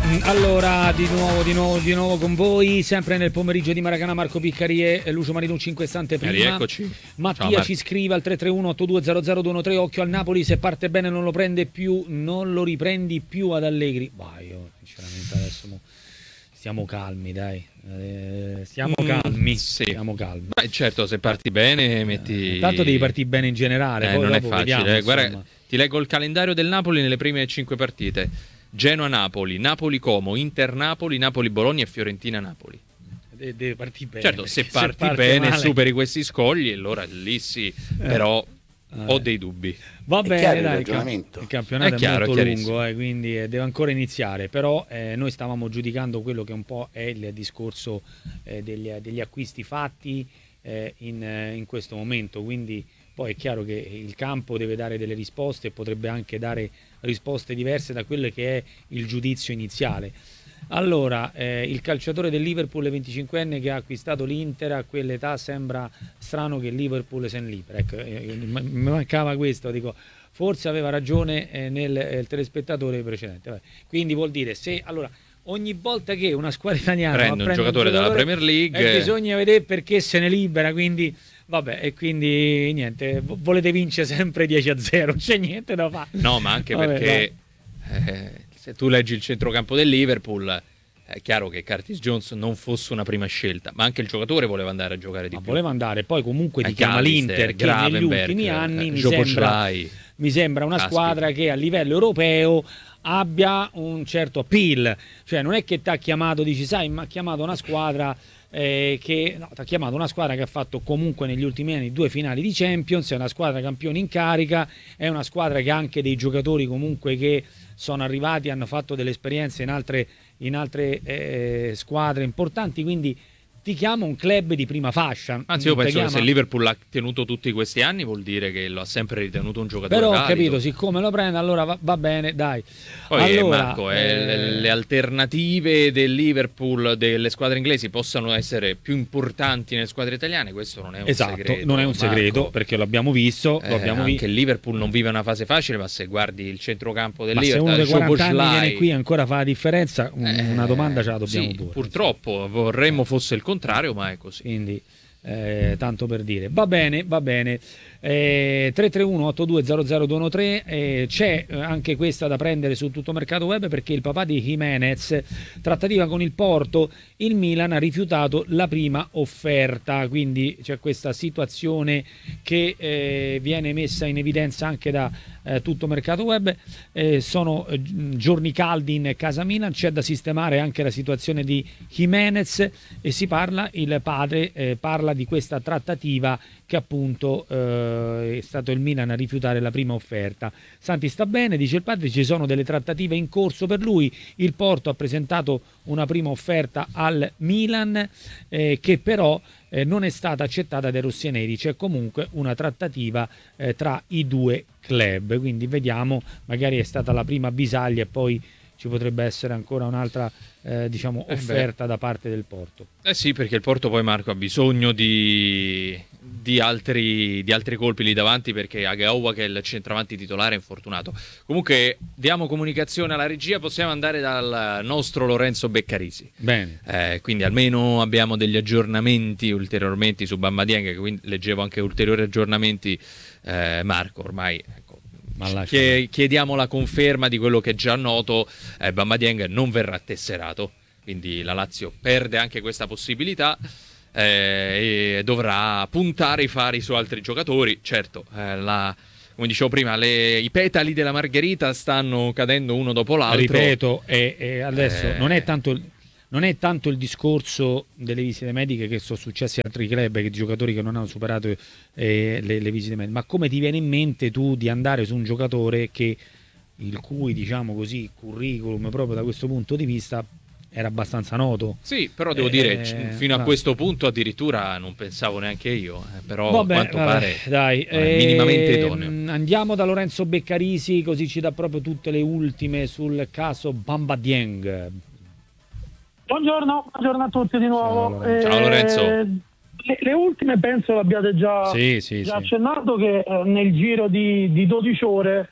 Allora, di nuovo con voi, sempre nel pomeriggio di Maracanã, Marco Piccari e Lucio Marinucci in quest'ante prima. Rieccoci. Mattia ci scrive al 331-8200-213, occhio al Napoli, se parte bene non lo prende più, non lo riprendi più ad Allegri. Vai, io sinceramente adesso stiamo calmi, dai. Stiamo calmi. Sì. Stiamo calmi. Beh, certo, se parti bene metti... Tanto devi partire bene in generale, poi non è dopo facile. vediamo, Guarda, ti leggo il calendario del Napoli nelle prime 5 partite. Genoa-Napoli, Napoli-Como, Inter-Napoli, Napoli-Bologna e Fiorentina-Napoli. Deve partire bene. Certo, se parti bene, male, superi questi scogli, allora lì sì, però ho dei dubbi. Va bene, dai, il campionato è chiaro, molto lungo, quindi deve ancora iniziare, però noi stavamo giudicando quello che un po' è il discorso degli acquisti fatti in questo momento, quindi poi è chiaro che il campo deve dare delle risposte e potrebbe anche dare risposte diverse da quello che è il giudizio iniziale. Allora, il calciatore del Liverpool 25enne che ha acquistato l'Inter a quell'età, sembra strano che il Liverpool se ne libera. Ecco, mi mancava questo, dico, forse aveva ragione nel telespettatore precedente. Vabbè. Quindi vuol dire, se allora ogni volta che una squadra italiana prende un giocatore dalla Premier League bisogna vedere perché se ne libera, quindi vabbè, e quindi niente, volete vincere sempre 10-0, non c'è niente da fare. No, ma anche vabbè, perché se tu leggi il centrocampo del Liverpool è chiaro che Curtis Jones non fosse una prima scelta, ma anche il giocatore voleva andare a giocare di più. Voleva andare, poi comunque ti chiama Callister, l'Inter che negli ultimi anni mi sembra una squadra che a livello europeo abbia un certo appeal, cioè non è che ti ha chiamato, dici sai, mi ha chiamato una squadra ti ha chiamato una squadra che ha fatto comunque negli ultimi anni 2 finali di Champions, è una squadra campione in carica, è una squadra che ha anche dei giocatori comunque che sono arrivati, hanno fatto delle esperienze in altre squadre importanti, quindi ti chiama un club di prima fascia. Anzi, io penso che se il Liverpool l'ha tenuto tutti questi anni vuol dire che lo ha sempre ritenuto un giocatore però ho valido. capito, siccome lo prende allora va bene, dai. Poi allora, Marco, le alternative del Liverpool, delle squadre inglesi possano essere più importanti nelle squadre italiane, questo non è un segreto. Non è un segreto, Marco, perché l'abbiamo visto. Anche il Liverpool non vive una fase facile, ma se guardi il centrocampo del Liverpool, Liverpool, se uno dei 40 anni viene qui ancora fa la differenza, una domanda ce la dobbiamo porre. Purtroppo vorremmo fosse il contrario, ma è così. Quindi tanto per dire, va bene 331-8200-213, c'è anche questa da prendere su tutto mercato web, perché il papà di Jimenez, trattativa con il Porto, il Milan ha rifiutato la prima offerta, quindi c'è questa situazione che viene messa in evidenza anche da tutto mercato web. Sono giorni caldi in casa Milan, c'è da sistemare anche la situazione di Jimenez e il padre parla di questa trattativa che appunto è stato il Milan a rifiutare la prima offerta. Santi sta bene, dice il padre, ci sono delle trattative in corso per lui, il Porto ha presentato una prima offerta al Milan che però non è stata accettata dai rossoneri, c'è comunque una trattativa tra i due club, quindi vediamo, magari è stata la prima avvisaglia e poi ci potrebbe essere ancora un'altra offerta da parte del Porto. Sì, perché il Porto poi, Marco, ha bisogno di altri colpi lì davanti, perché Agaoua, che è il centravanti titolare, è infortunato. Comunque diamo comunicazione alla regia, possiamo andare dal nostro Lorenzo Beccarisi. Bene. Quindi almeno abbiamo degli aggiornamenti ulteriormente su Bamba Dieng, quindi leggevo anche ulteriori aggiornamenti. Marco, ormai chiediamo la conferma di quello che è già noto. Bamba Dieng non verrà tesserato, quindi la Lazio perde anche questa possibilità e dovrà puntare i fari su altri giocatori. Certo, come dicevo prima, i petali della margherita stanno cadendo uno dopo l'altro. Ripeto, adesso non è tanto il discorso delle visite mediche che sono successe a altri club, che giocatori che non hanno superato le visite mediche, ma come ti viene in mente tu di andare su un giocatore il cui, diciamo così, curriculum proprio da questo punto di vista era abbastanza noto. Sì, però devo dire, fino a questo punto addirittura non pensavo neanche io, però a quanto pare dai, minimamente idoneo. Andiamo da Lorenzo Beccarisi, così ci dà proprio tutte le ultime sul caso Bamba Dieng. Buongiorno a tutti di nuovo. Ciao Lorenzo. Le ultime penso l'abbiate già accennato, che nel giro di 12 ore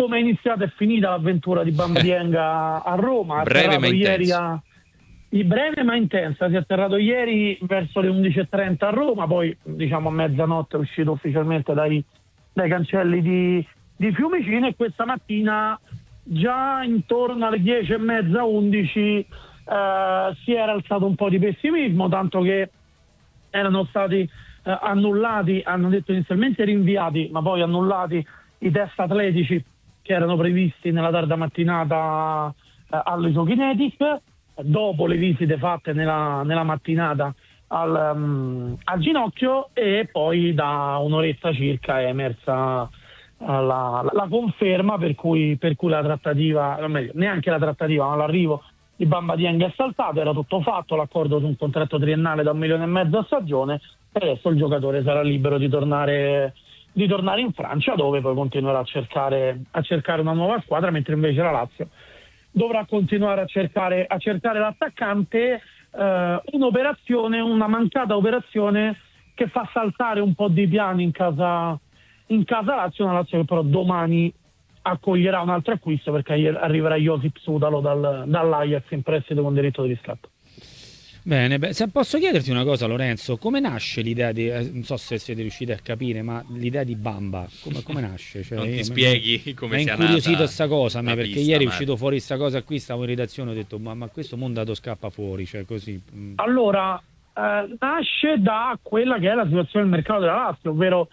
come è iniziata e finita l'avventura di Bamba Dieng a Roma. Breve ma intensa. Breve ma intensa, si è atterrato ieri verso le 11:30 a Roma, poi diciamo a mezzanotte è uscito ufficialmente dai cancelli di Fiumicino, e questa mattina già intorno alle 10:30, 11 si era alzato un po' di pessimismo, tanto che erano stati annullati, hanno detto inizialmente rinviati, ma poi annullati i test atletici che erano previsti nella tarda mattinata all'Isokinetic, dopo le visite fatte nella mattinata al ginocchio, e poi da un'oretta circa è emersa la conferma per cui la trattativa, o meglio, neanche la trattativa, ma l'arrivo di Bamba Dieng è saltato, era tutto fatto, l'accordo su un contratto triennale da 1,5 milioni a stagione, e adesso il giocatore sarà libero di tornare in Francia, dove poi continuerà a cercare una nuova squadra, mentre invece la Lazio dovrà continuare a cercare l'attaccante. Una mancata operazione che fa saltare un po' di piani in casa Lazio, una Lazio che però domani accoglierà un altro acquisto, perché arriverà Josip Sudalo dall'Ajax in prestito con diritto di riscatto. Bene, se posso chiederti una cosa, Lorenzo, come nasce l'idea di, non so se siete riusciti a capire, ma l'idea di Bamba, come nasce? Cioè, non ti spieghi come sia nata? Mi è incuriosito questa cosa, perché ieri è uscito Marco. fuori questa cosa qui, stavo in redazione, ho detto ma questo mondato scappa fuori, cioè così. Allora, nasce da quella che è la situazione del mercato della Lazio, ovvero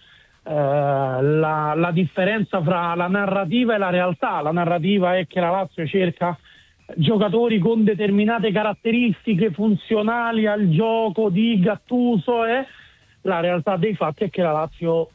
la differenza fra la narrativa e la realtà. La narrativa è che la Lazio cerca giocatori con determinate caratteristiche funzionali al gioco di Gattuso, e la realtà dei fatti è che la Lazio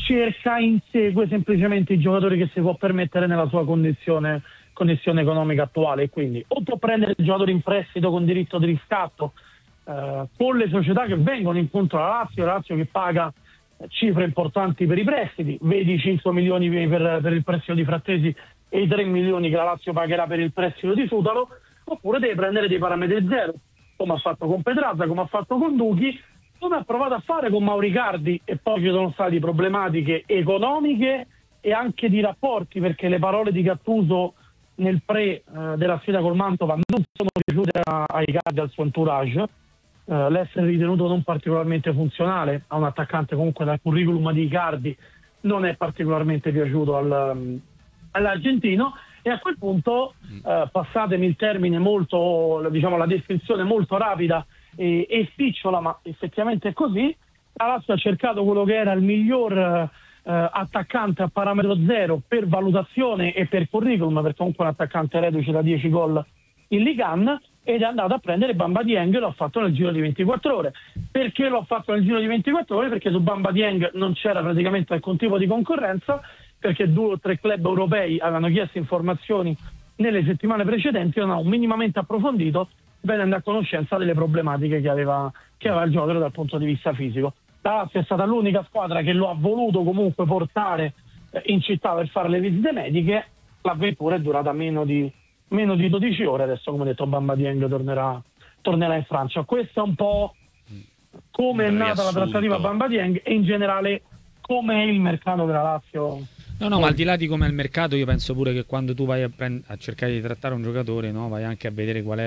insegue semplicemente i giocatori che si può permettere nella sua condizione economica attuale, e quindi o può prendere il giocatore in prestito con diritto di riscatto con le società che vengono incontro alla Lazio che paga cifre importanti per i prestiti, vedi 5 milioni per il prestito di Frattesi e i 3 milioni che la Lazio pagherà per il prestito di Sudalo, oppure deve prendere dei parametri zero, come ha fatto con Petrazza, come ha fatto con Duchi, come ha provato a fare con Mauricardi, e poi ci sono state problematiche economiche e anche di rapporti, perché le parole di Gattuso nel della sfida col Mantova non sono piaciute a Icardi e al suo entourage. L'essere ritenuto non particolarmente funzionale a un attaccante comunque dal curriculum di Icardi non è particolarmente piaciuto all'argentino, e a quel punto, passatemi il termine molto, diciamo la descrizione molto rapida e spicciola, ma effettivamente è così, la Lazio ha cercato quello che era il miglior attaccante a parametro zero per valutazione e per curriculum, perché comunque un attaccante reduce da 10 gol in Ligue 1, ed è andato a prendere Bamba Dieng, l'ho fatto nel giro di 24 ore. Perché l'ho fatto nel giro di 24 ore? Perché su Bamba Dieng non c'era praticamente alcun tipo di concorrenza, perché 2 o 3 club europei avevano chiesto informazioni nelle settimane precedenti, non avevo minimamente approfondito, venendo a conoscenza delle problematiche che aveva il giocatore dal punto di vista fisico. La Lazio è stata l'unica squadra che lo ha voluto comunque portare in città per fare le visite mediche. L'avventura è durata meno di 12 ore, adesso come detto Bamba Dieng tornerà in Francia. Questo è un po' come è nata la trattativa Bamba Dieng, e in generale come è il mercato della Lazio. No, ma al di là di come è il mercato, io penso pure che quando tu vai a cercare di trattare un giocatore, no, vai anche a vedere qual è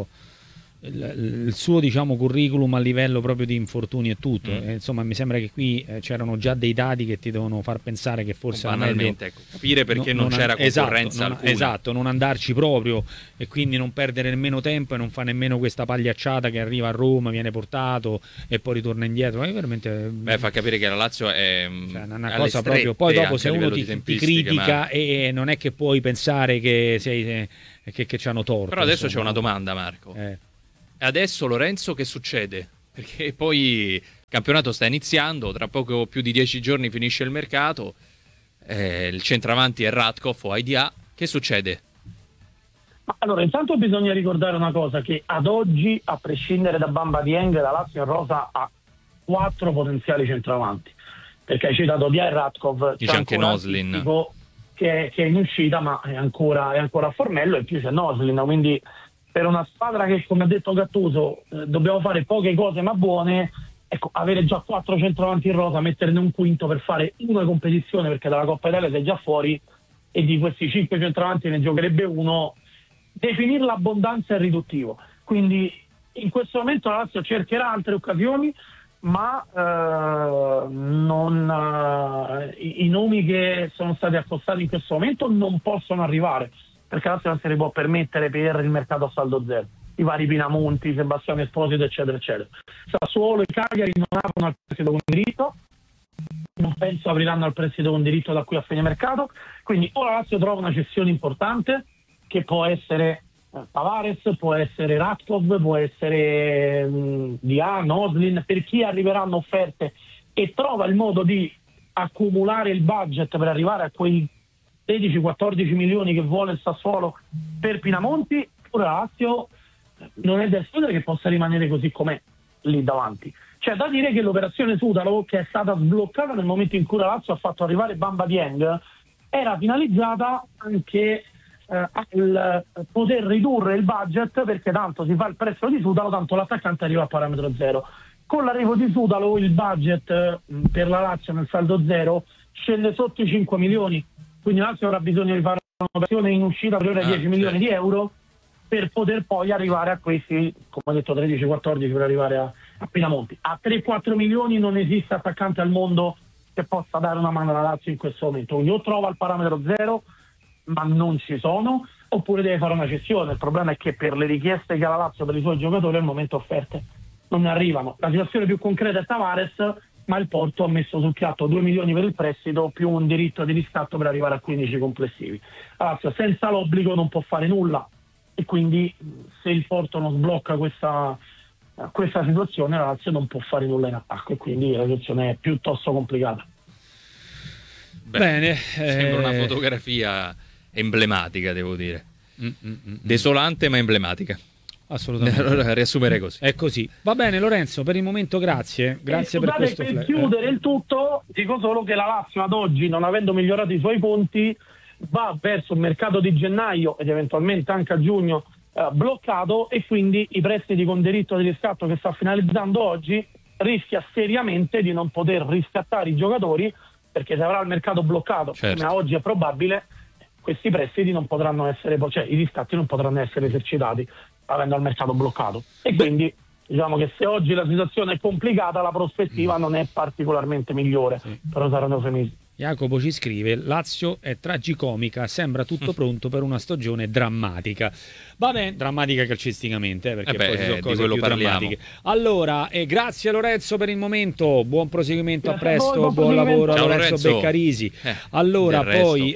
il suo diciamo curriculum a livello proprio di infortuni e tutto. Insomma, mi sembra che qui c'erano già dei dati che ti devono far pensare che forse banalmente, ecco, capire perché non c'era concorrenza alcuna. Esatto, non andarci proprio, e quindi non perdere nemmeno tempo e non fa nemmeno questa pagliacciata che arriva a Roma, viene portato e poi ritorna indietro. È veramente fa capire che la Lazio è una cosa proprio. Poi dopo se uno ti critica, e non è che puoi pensare che ci hanno torto. Però adesso c'è una domanda, Marco. Adesso Lorenzo che succede? Perché poi il campionato sta iniziando, tra poco più di 10 giorni finisce il mercato, il centravanti è Radkov o Aidia, che succede? Allora, intanto bisogna ricordare una cosa, che ad oggi, a prescindere da Bamba Dieng, la Lazio in rosa ha 4 potenziali centravanti, perché hai citato Dia e Radkov, c'è anche Noslin che è in uscita, ma è ancora a Formello, e più c'è Noslin, quindi per una squadra che, come ha detto Gattuso, dobbiamo fare poche cose ma buone, ecco, avere già 4 centravanti in rosa, metterne un quinto per fare una competizione, perché dalla Coppa Italia sei già fuori, e di questi 5 centravanti ne giocherebbe uno, definire l'abbondanza è riduttivo. Quindi in questo momento la Lazio cercherà altre occasioni, ma i nomi che sono stati accostati in questo momento non possono arrivare, perché la Lazio non se ne può permettere per il mercato a saldo zero. I vari Pinamonti, Sebastiano Esposito, eccetera, eccetera. Sassuolo e Cagliari non aprono al prestito con diritto, non penso apriranno al prestito con diritto da qui a fine mercato, quindi o la Lazio trova una cessione importante, che può essere Tavares, può essere Ratkov, può essere Dian, Oslin, per chi arriveranno offerte e trova il modo di accumulare il budget per arrivare a quei 16-14 milioni che vuole il Sassuolo per Pinamonti, oppure la Lazio non è da escludere che possa rimanere così com'è lì davanti. C'è da dire che l'operazione Sutalo, che è stata sbloccata nel momento in cui la Lazio ha fatto arrivare Bamba Dieng, era finalizzata anche al poter ridurre il budget, perché tanto si fa il prestito di Sutalo, tanto l'attaccante arriva a parametro zero. Con l'arrivo di Sutalo il budget per la Lazio nel saldo zero scende sotto i 5 milioni, quindi la Lazio avrà bisogno di fare un'operazione in uscita per 10 milioni di euro per poter poi arrivare a questi, come ho detto, 13-14 per arrivare a Pinamonti. A 3-4 milioni non esiste attaccante al mondo che possa dare una mano alla Lazio in questo momento, quindi o trova il parametro zero, ma non ci sono, oppure deve fare una cessione. Il problema è che per le richieste che ha la Lazio per i suoi giocatori al momento offerte non ne arrivano. La situazione più concreta è Tavares, ma il Porto ha messo sul piatto 2 milioni per il prestito più un diritto di riscatto per arrivare a 15 complessivi. La Lazio senza l'obbligo non può fare nulla, e quindi se il Porto non sblocca questa situazione la Lazio non può fare nulla in attacco, e quindi la situazione è piuttosto complicata. Bene, sembra una fotografia emblematica, devo dire. Desolante ma emblematica. Assolutamente. Allora riassumerei così. È così. Va bene Lorenzo, per il momento grazie per questo per chiudere il tutto dico solo che la Lazio ad oggi, non avendo migliorato i suoi conti, va verso un mercato di gennaio ed eventualmente anche a giugno bloccato, e quindi i prestiti con diritto di riscatto che sta finalizzando oggi rischia seriamente di non poter riscattare i giocatori, perché se avrà il mercato bloccato, come a oggi è probabile, questi prestiti non potranno essere, cioè i riscatti non potranno essere esercitati avendo il mercato bloccato. E quindi diciamo che se oggi la situazione è complicata, la prospettiva non è particolarmente migliore, però saranno eufemismi. Jacopo ci scrive: Lazio è tragicomica, sembra tutto pronto per una stagione drammatica. Va bene, drammatica calcisticamente, perché poi ci sono cose più drammatiche. Allora, grazie Lorenzo per il momento, buon proseguimento, a presto, buon lavoro a Lorenzo Beccarisi. Allora, poi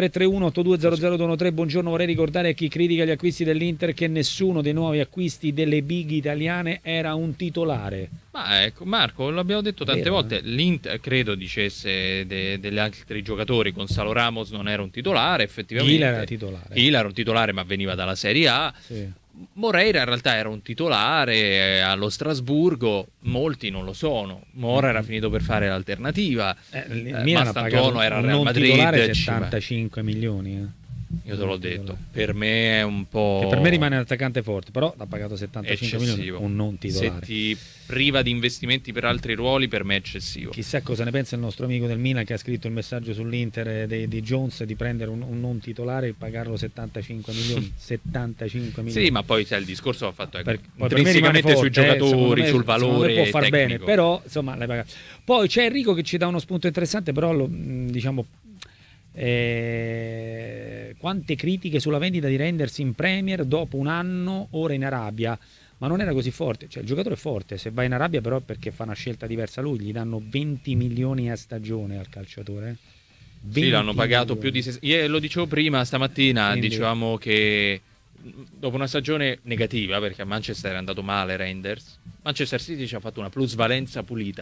331-8200-213, buongiorno, vorrei ricordare a chi critica gli acquisti dell'Inter che nessuno dei nuovi acquisti delle big italiane era un titolare. Ma ecco, Marco, l'abbiamo detto tante volte, l'Inter credo dicesse degli altri giocatori, Gonzalo Ramos non era un titolare, effettivamente. Gila era titolare. Gila era un titolare ma veniva dalla Serie A. Sì. Moreira in realtà era un titolare allo Strasburgo, molti non lo sono. Mora era finito per fare l'alternativa. Mastantuono era al Real Madrid, 75 milioni. Io te l'ho detto, per me è un po'... Che per me rimane un attaccante forte, però l'ha pagato 75 milioni, un non titolare. Se ti priva di investimenti per altri ruoli, per me è eccessivo. Chissà cosa ne pensa il nostro amico del Milan che ha scritto il messaggio sull'Inter di Jones di prendere un non titolare e pagarlo 75 milioni. 75 milioni. Sì, ma poi sai, il discorso va fatto intrinsecamente sui giocatori, sul valore può far tecnico. Bene, però insomma l'hai pagato. Poi c'è Enrico che ci dà uno spunto interessante, però diciamo... quante critiche sulla vendita di Reinders in Premier dopo un anno ora in Arabia, ma non era così forte, cioè il giocatore è forte, se va in Arabia però è perché fa una scelta diversa lui, gli danno 20 milioni a stagione al calciatore. Sì, l'hanno pagato più di... Io lo dicevo prima stamattina, quindi... dicevamo che dopo una stagione negativa, perché a Manchester è andato male Reinders, Manchester City ci ha fatto una plusvalenza pulita,